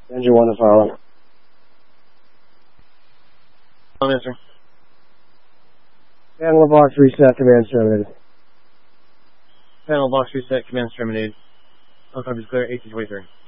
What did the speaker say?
Engine 1 to follow. Answer. Panel box reset, command terminated. Panel box reset, command terminated. Helicopter is clear, 1823.